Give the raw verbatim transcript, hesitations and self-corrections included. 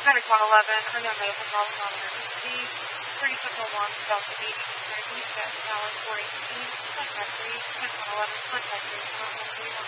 Medic one eleven, unknown medical problem on emergency, thirty Signal one, Delta eight, thirty, Jet, Tower four eighteen, contact three, Medic one eleven, contact three, one one three one.